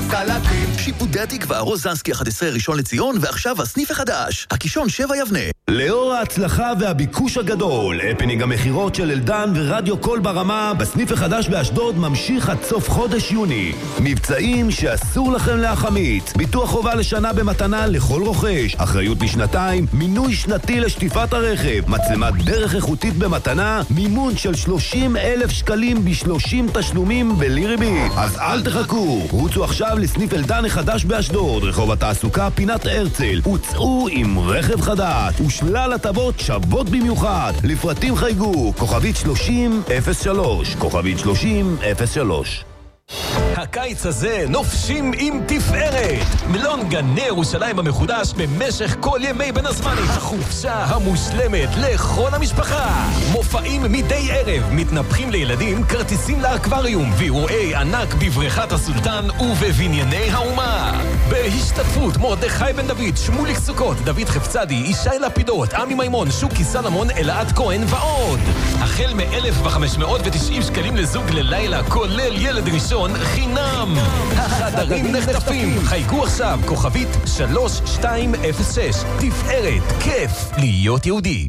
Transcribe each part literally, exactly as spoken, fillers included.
קלטים. שיפודי התקווה, רוזנסקי אחת עשרה ראשון לציון, ועכשיו הסניף החדש, הקישון שבע יבנה. לאור ההצלחה והביקוש הגדול, הפנינג המחירות של אלדן ורדיו קול ברמה בסניף החדש באשדוד ממשיך עד סוף חודש יוני. מבצעים שאסור לכם להחמיץ. ביטוח חובה לשנה במתנה לכל רוכש, אחריות לשנתיים, מינוי שנתי לשטיפת הרכב, מצלמת דרך איכותית במתנה, מימון של שלושים אלף שקלים ב-שלושים תשלומים בלי ריבית. אז אל תחכו, רוצו עכשיו לסניף אלדן החדש באשדוד, רחוב התעסוקה פינת הרצל, וצאו עם רכב חדש ושלל הטבות שוות במיוחד. לפרטים חייגו כוכבית שלושים אפס שלוש, כוכבית שלושים אפס שלוש. הקיץ הזה נופשים עם תפארת. מלון גני ירושלים המחודש במשך כל ימי בין הזמנים. החופשה המושלמת לכל המשפחה. מופעים מדי ערב, מתנפחים לילדים, כרטיסים לאקווריום, ואירועי ענק בבריכת הסולטן ובבנייני האומה. בהשתתפות מרדכי בן דוד, שמוליק סוכות, דוד חפצדי, ישי לפידות, עמי מימון, שוקי סלמון, אלעד כהן ועוד. החל מ-אלף וחמש מאות ותשעים שקלים לזוג ללילה, כולל ילד ראשון חינם. החדרים נחטפים. חייגו עכשיו כוכבית שלוש שתיים אפס שש. תפארת, כיף להיות יהודי.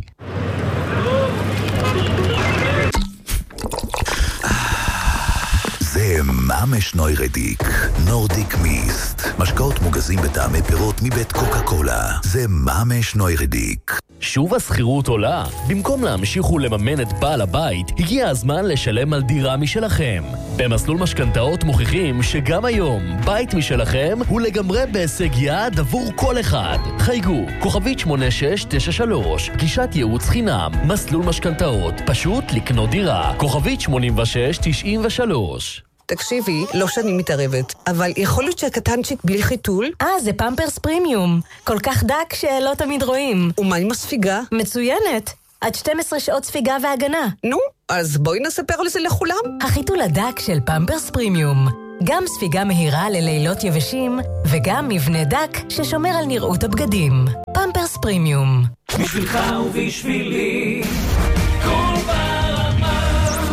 זה ממש נוירדיק, נורדיק מיסט. משקאות מוגזים בטעמי פירות מבית קוקה קולה. זה ממש נוירדיק. שוב הסחירות עולה. במקום להמשיך ולממן את בעל הבית, הגיע הזמן לשלם על דירה משלכם. במסלול משכנתאות מוכיחים שגם היום בית משלכם הוא לגמרי בהישג יד עבור כל אחד. חייגו, כוכבית שמונה שש תשע שלוש, גישת ייעוץ חינם, מסלול משכנתאות, פשוט לקנות דירה. כוכבית שמונים ושש תשעים ושלוש. תקשיבי, לא שאני מתערבת, אבל יכול להיות שהקטנצ'יק בלי חיתול? אה, זה פמפרס פרימיום. כל כך דק שלא תמיד רואים. ומה עם הספיגה? מצוינת. עד שתים עשרה שעות ספיגה והגנה. נו, אז בואי נספר על זה לכולם. החיתול הדק של פמפרס פרימיום. גם ספיגה מהירה ללילות יבשים, וגם מבנה דק ששומר על נראות הבגדים. פמפרס פרימיום. בשבילך ובשבילי, כל ברמה.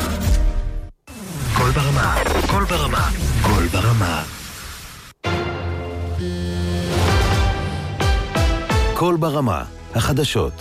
כל ברמה, כל ברמה, כל ברמה. כל ברמה, החדשות.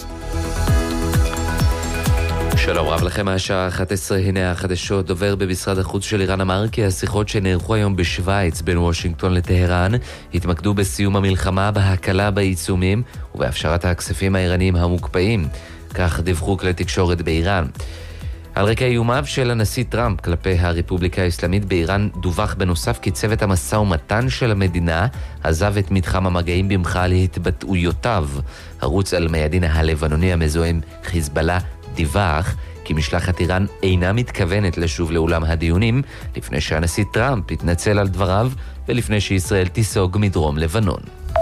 שלום רב לכם, השעה אחת עשרה, הנה החדשות. דובר במשרד החוץ של איראן אמר כי השיחות שנערכו היום בשוויץ בין וושינגטון לטהרן התמקדו בסיום המלחמה, בהקלה בעיצומים ובהפשרת הכספים האיראניים המוקפאים. כך דיווחו כלי תקשורת באיראן. על רקע איומיו של הנשיא טראמפ כלפי הרפובליקה האסלאמית באיראן, דווח בנוסף כי צוות המשא ומתן של המדינה עזב את מתחם המגעים במחאה להתבטאויותיו. ערוץ אל-מיאדין הלבנוני המזוהה עם חיזבאללה דיווח כי משלחת איראן אינה מתכוונת לשוב לאולם הדיונים לפני שהנשיא טראמפ התנצל על דבריו ולפני שישראל תיסוג מדרום לבנון.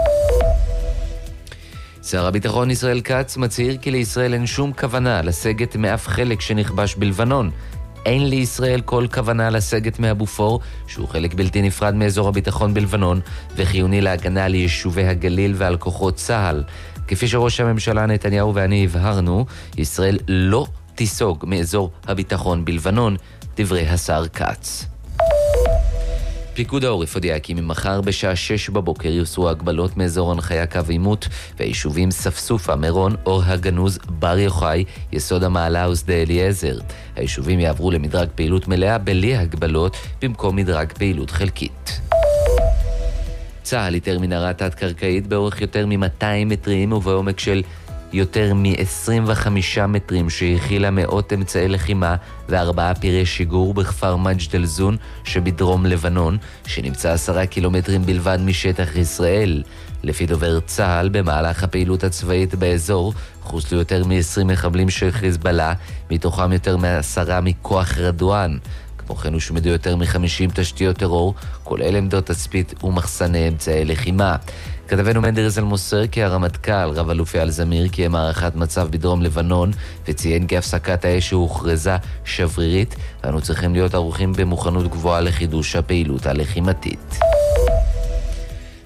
שר הביטחון ישראל כץ מצהיר כי לישראל אין שום כוונה לסגת מאף חלק שנכבש בלבנון. אין לישראל כל כוונה לסגת מהבופור, שהוא חלק בלתי נפרד מאזור הביטחון בלבנון וחיוני להגנה על יישובי הגליל ועל כוחות צה"ל. כפי שראש הממשלה נתניהו ואני הבהרנו, ישראל לא תיסוג מאזור הביטחון בלבנון, דברי השר כץ. פיקוד העורף הודיע כי ממחר בשעה שש בבוקר יוסרו הגבלות מאזור הנחיה קו עימות והיישובים ספסופה, מירון, אור הגנוז, בר יוחאי, יסוד המעלה ושדה אליעזר. היישובים יעברו למדרג פעילות מלאה בלי הגבלות במקום מדרג פעילות חלקית. צה"ל איתר מנהרה תת-קרקעית באורך יותר מ-מאתיים מטרים ובעומק של יותר מ-עשרים וחמישה מטרים שהכילה מאות אמצעי לחימה וארבעה פירי שיגור בכפר מג'דל זון שבדרום לבנון, שנמצא עשרה קילומטרים בלבד משטח ישראל. לפי דובר צה"ל, במהלך הפעילות הצבאית באזור חוסלו יותר מ-עשרים מחבלים של חיזבאללה, מתוכם יותר מעשרה מכוח רדואן. כמו כן הושמדו יותר מ-חמישים תשתיות טרור, כולל עמדות תצפית ומחסני אמצעי לחימה. כתבנו מנדרזל מוסר כי הרמטכ"ל רב אלוף אייל זמיר קיים הערכת מצב בדרום לבנון וציין כי הפסקת האש שהוכרזה שברירית, ואנו צריכים להיות ערוכים במוכנות גבוהה לחידוש הפעילות הלחימתית.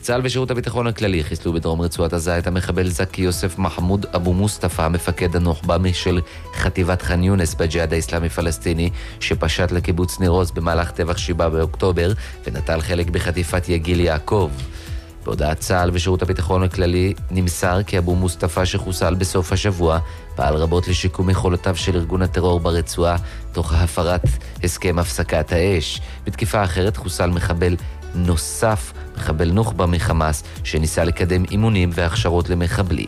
צה"ל ושירות הביטחון הכללי חיסלו בדרום רצועת עזה את המחבל זקי יוסף מחמוד אבו מוסטפא, מפקד הנוח'בה של חטיבת ח'אן יונס בג'יהאד האסלאמי פלסטיני, שפשט לקיבוץ ניר עוז במהלך טבח שבעה באוקטובר ונטל חלק בחטיפת יגיל יעקב. בהודעת צה"ל ושירות הביטחון הכללי נמסר כי אבו מוסטפא, שחוסל בסוף השבוע, פעל רבות לשיקום יכולותיו של ארגון הטרור ברצועה תוך הפרת הסכם הפסקת האש. בתקיפה אחרת חוסל מחבל נוסף, מחבל נוח'בה מחמאס, שניסה לקדם אימונים והכשרות למחבלים.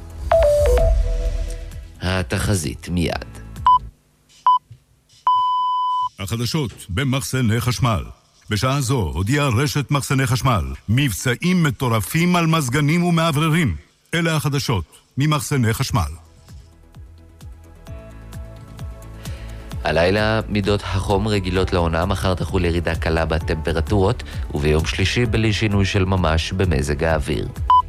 התחזית מיד. החדשות במחסני חשמל. בשעה זו הודיעה רשת מחסני חשמל מבצעים מטורפים על מזגנים ומעבררים. אלה החדשות ממחסני חשמל. הלילה מידות החום רגילות לעונה, מחר תחול ירידה קלה בטמפרטורות, וביום שלישי בלי שינוי של ממש במזג האוויר.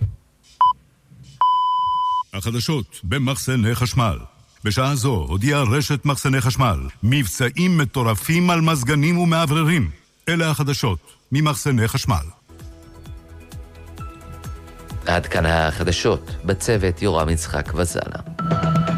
החדשות במחסני חשמל. בשעה זו הודיעה רשת מחסני חשמל מבצעים מטורפים על מזגנים ומעבררים. אלה החדשות ממחסני חשמל. עד כאן החדשות, בצוות יורם יצחק וזנה.